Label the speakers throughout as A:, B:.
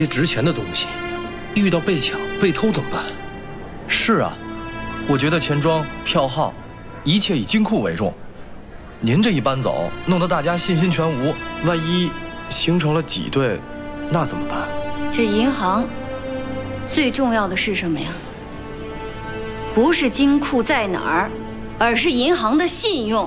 A: 些值钱的东西，遇到被抢、被偷怎么办？
B: 是啊，我觉得钱庄、票号，一切以金库为重。您这一搬走，弄得大家信心全无，万一形成了挤兑，那怎么办？
C: 这银行最重要的是什么呀？不是金库在哪儿，而是银行的信用。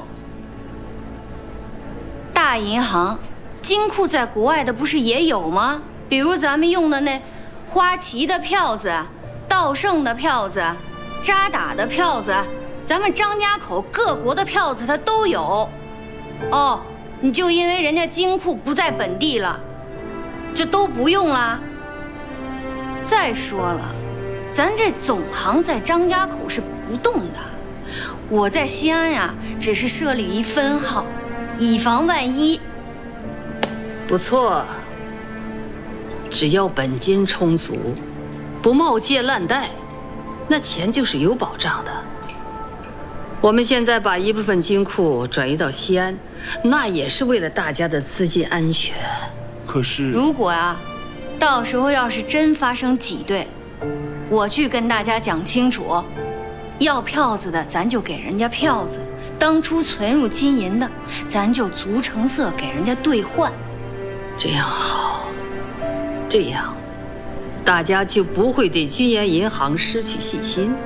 C: 大银行，金库在国外的不是也有吗？比如咱们用的那花旗的票子、道盛的票子、渣打的票子，咱们张家口各国的票子它都有。哦，你就因为人家金库不在本地了，就都不用啦？再说了，咱这总行在张家口是不动的，我在西安呀，只是设立一分号，以防万一。
D: 不错，只要本金充足，不冒借烂贷，那钱就是有保障的。我们现在把一部分金库转移到西安，那也是为了大家的资金安全。
B: 可是，
C: 如果啊，到时候要是真发生挤兑，我去跟大家讲清楚，要票子的咱就给人家票子，当初存入金银的，咱就足成色给人家兑换。
D: 这样好，这样大家就不会对军研银行失去信心。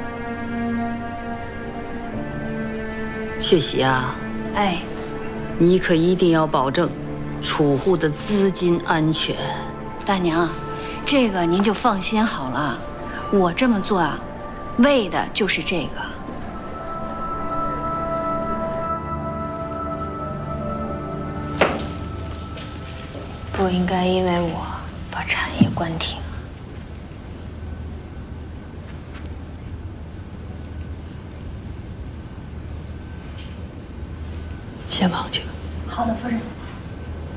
D: 雪喜啊，
C: 哎，
D: 你可一定要保证储户的资金安全。
C: 大娘，这个您就放心好了，我这么做啊，为的就是这个。不应该因为我把产业关停。
D: 先忙去吧。
C: 好的，夫人。